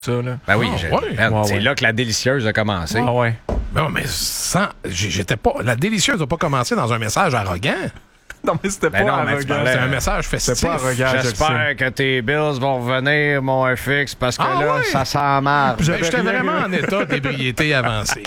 Ça, là. Ben oui, c'est ouais. là que la délicieuse a commencé. Ah ouais. Non, mais j'étais pas. La délicieuse n'a pas commencé dans un message arrogant. Non, mais c'était pas non, mais tu arrogant. parlais- C'est un message festif. C'est pas arrogant. J'espère que tes bills vont revenir, mon FX, parce que Ah là, ouais? ça sent mal. Ben, j'étais vraiment en état d'ébriété avancée.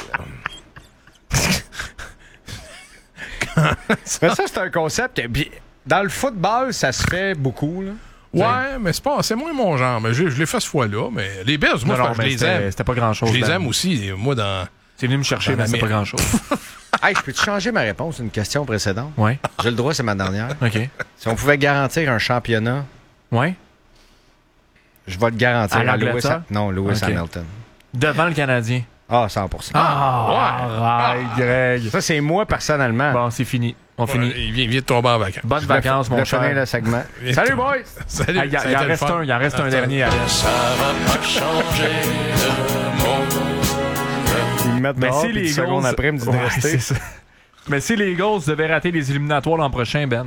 Mais ça, c'est un concept. Puis, dans le football, ça se fait beaucoup. Là. Ouais, mais c'est moins mon genre. Mais je l'ai fait ce fois-là. Mais les Bills, moi, je les aime. C'était pas grand-chose. Je les aime aussi. Moi, dans. C'est venu me chercher, Dans mais la c'est pas merde. grand-chose. Hey, je peux-tu changer ma réponse à une question précédente? Ouais. J'ai le droit, c'est ma dernière. OK. Si on pouvait garantir un championnat, Ouais. je vais le garantir À Lewis, l'Angleterre? Lewis Ok. Hamilton. Devant le Canadien. Ah, 100%. Arrête, Greg. Ça, c'est moi, personnellement. Bon, c'est fini. On finit. Il vient de tomber en vacances. Bonnes vacances, mon cher. finir le segment. Salut, boys! Salut. Ah, il ça a été en le reste fun. un. Il en reste un dernier. Ça va pas changer de monde. Ils me mettent Mais dehors, si puis les 10 secondes Eagles- après, ils me disent Ouais, de rester. c'est ça. Mais si les Eagles devaient rater les éliminatoires l'an prochain, Ben.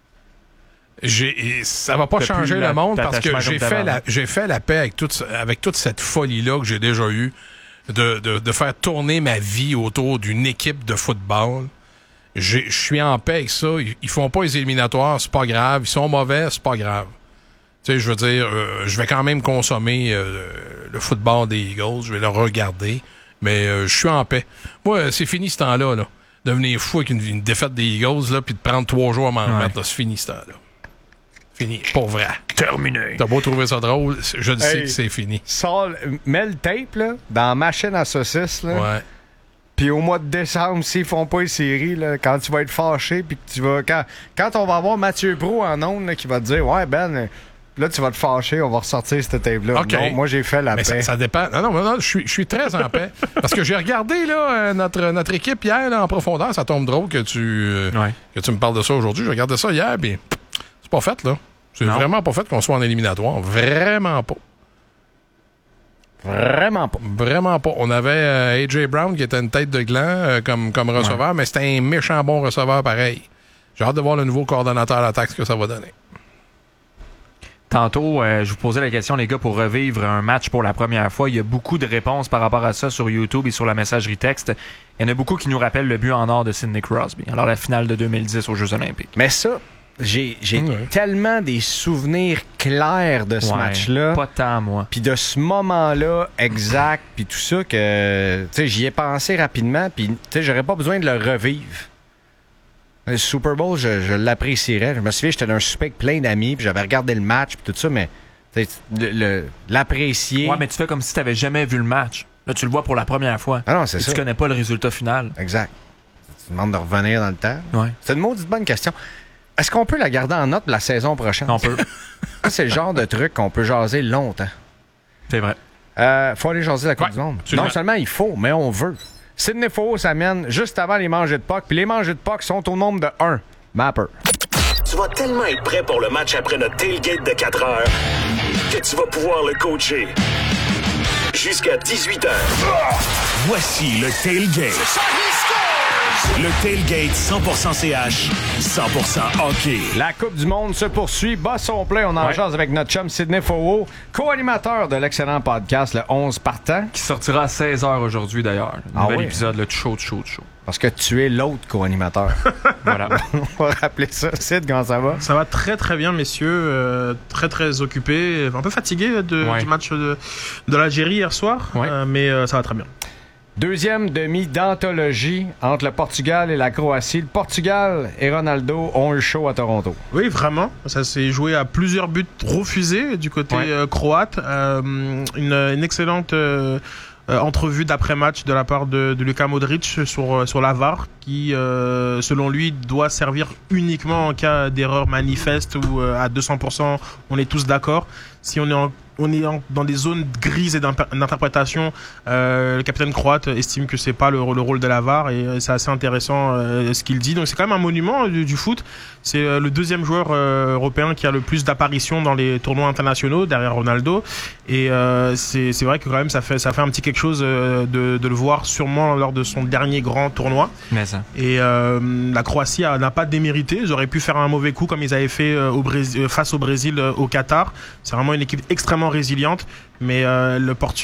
Ça va pas T'as changer plus le monde parce que l'attachement comme j'ai fait la paix avec toute cette folie-là que j'ai déjà eue de faire tourner ma vie autour d'une équipe de football. Je suis en paix avec ça. Ils font pas les éliminatoires, c'est pas grave. Ils sont mauvais, c'est pas grave. Tu sais, je veux dire, je vais quand même consommer le football des Eagles. Je vais le regarder. Mais je suis en paix. Moi, c'est fini ce temps-là. Là. Devenir fou avec une défaite des Eagles, là, puis de prendre 3 jours à m'en remettre, là, c'est fini ce temps-là. Fini. Pour vrai. Terminé. T'as beau trouver ça drôle, je le sais Hey. que c'est fini. Mets le tape là, dans la machine à saucisses. Là. Ouais. Puis au mois de décembre, s'ils font pas les séries, là, quand tu vas être fâché, puis que tu vas. Quand on va avoir Mathieu Pro en ondes là, qui va te dire ouais, Ben, là, tu vas te fâcher, on va ressortir cette tape-là. OK. Non, moi, j'ai fait la Mais paix. ça dépend. Non, je suis très en paix. Parce que j'ai regardé là, notre équipe hier là, en profondeur. Ça tombe drôle que tu me parles de ça aujourd'hui. J'ai regardé ça hier, puis c'est pas fait, là. C'est Non. vraiment pas fait qu'on soit en éliminatoire. Vraiment pas. Vraiment pas. Vraiment pas. On avait A.J. Brown qui était une tête de gland comme receveur, mais c'était un méchant bon receveur pareil. J'ai hâte de voir le nouveau coordonnateur à l'attaque, ce que ça va donner. Tantôt, je vous posais la question, les gars, pour revivre un match pour la première fois. Il y a beaucoup de réponses par rapport à ça sur YouTube et sur la messagerie texte. Il y en a beaucoup qui nous rappellent le but en or de Sidney Crosby. Alors, la finale de 2010 aux Jeux Olympiques. Mais ça, j'ai Ouais. tellement des souvenirs clairs de ce Ouais, match-là. Pas tant, moi. Puis de ce moment-là exact, puis tout ça, que tu sais, j'y ai pensé rapidement, puis tu sais, j'aurais pas besoin de le revivre. Le Super Bowl, je l'apprécierais. Je me souviens, j'étais dans un souper avec plein d'amis, puis j'avais regardé le match, puis tout ça, mais tu sais, l'apprécier. Ouais, mais tu fais comme si tu n'avais jamais vu le match. Là, tu le vois pour la première fois. Ah non, c'est Et ça. tu connais pas le résultat final. Exact. Tu demandes de revenir dans le temps. Ouais. C'est une maudite bonne question. Est-ce qu'on peut la garder en note pour la saison prochaine? On peut. Ça, c'est le genre de truc qu'on peut jaser longtemps. C'est vrai. Faut aller jaser la Coupe Ouais, du Monde. absolument. Non seulement il faut, mais on veut. Sidney Faux s'amène juste avant les mangées de Puck, puis les mangées de Puck sont au nombre de 1. Mapper. Tu vas tellement être prêt pour le match après notre tailgate de 4 heures que tu vas pouvoir le coacher. Jusqu'à 18h. Voici le tailgate. Le tailgate 100% CH, 100% hockey. La Coupe du Monde se poursuit. Bas son plein, on en Ouais. jase avec notre chum Sidney Faux, co-animateur de l'excellent podcast Le 11 partant. Qui sortira à 16h aujourd'hui, d'ailleurs. Ah Nouvel oui? épisode, le chaud. Parce que tu es l'autre co-animateur. Voilà. On va rappeler ça. Sid, comment ça va? Ça va très très bien, messieurs. Très très occupé. Un peu fatigué Ouais. du match de l'Algérie hier soir. Ouais. Mais ça va très bien. Deuxième demi d'anthologie entre le Portugal et la Croatie. Le Portugal et Ronaldo ont eu chaud à Toronto. Oui, vraiment. Ça s'est joué à plusieurs buts refusés du côté Ouais. croate. Une excellente entrevue d'après-match de la part de Luka Modric sur la VAR qui, selon lui, doit servir uniquement en cas d'erreur manifeste ou à 200%, on est tous d'accord. Si on est dans des zones grises et d'interprétation, le capitaine croate estime que c'est pas le rôle de la VAR et c'est assez intéressant ce qu'il dit. Donc c'est quand même un monument du foot. C'est le deuxième joueur européen qui a le plus d'apparitions dans les tournois internationaux derrière Ronaldo et c'est vrai que quand même ça fait un petit quelque chose de le voir sûrement lors de son dernier grand tournoi. Mais ça. Et la Croatie n'a pas démérité. Ils auraient pu faire un mauvais coup comme ils avaient fait face au Brésil au Qatar. C'est vraiment une équipe extrêmement résiliente, mais le Portugal